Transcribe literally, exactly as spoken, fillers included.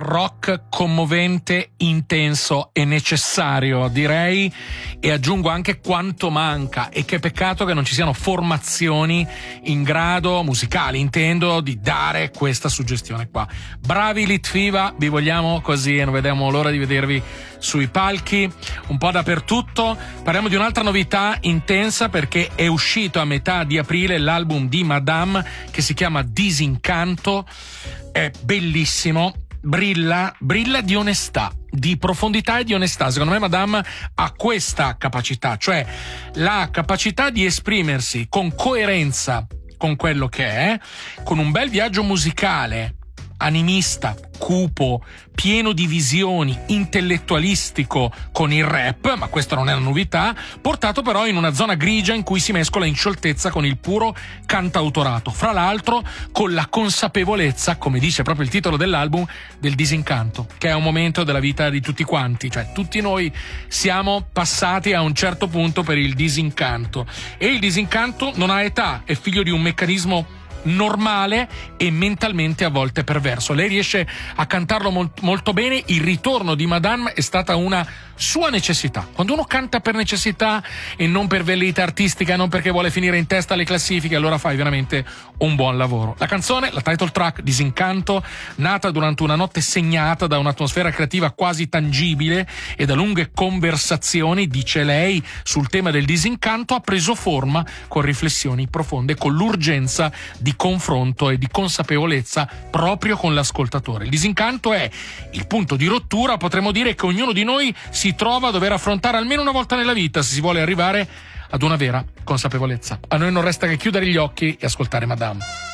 rock commovente, intenso e necessario, direi, e aggiungo anche quanto manca, e che peccato che non ci siano formazioni in grado, musicali intendo, di dare questa suggestione qua. Bravi Litfiba, vi vogliamo così e non vediamo l'ora di vedervi sui palchi un po' dappertutto. Parliamo di un'altra novità intensa, perché è uscito a metà di aprile l'album di Madame che si chiama Disincanto. È bellissimo, brilla, brilla di onestà, di profondità e di onestà. Secondo me Madame ha questa capacità, cioè la capacità di esprimersi con coerenza con quello che è, con un bel viaggio musicale, animista, cupo, pieno di visioni, intellettualistico con il rap, ma questa non è una novità, portato però in una zona grigia in cui si mescola in scioltezza con il puro cantautorato, fra l'altro con la consapevolezza, come dice proprio il titolo dell'album, del disincanto, che è un momento della vita di tutti quanti, cioè tutti noi siamo passati a un certo punto per il disincanto, e il disincanto non ha età, è figlio di un meccanismo normale e mentalmente a volte perverso. Lei riesce a cantarlo molt- molto bene. Il ritorno di Madame è stata una sua necessità. Quando uno canta per necessità e non per velleità artistica, non perché vuole finire in testa alle classifiche, allora fai veramente un buon lavoro. La canzone, la title track Disincanto, nata durante una notte segnata da un'atmosfera creativa quasi tangibile e da lunghe conversazioni, dice lei, sul tema del disincanto, ha preso forma con riflessioni profonde, con l'urgenza di confronto e di consapevolezza proprio con l'ascoltatore. Il disincanto è il punto di rottura, potremmo dire, che ognuno di noi si trova a dover affrontare almeno una volta nella vita se si vuole arrivare ad una vera consapevolezza. A noi non resta che chiudere gli occhi e ascoltare Madame.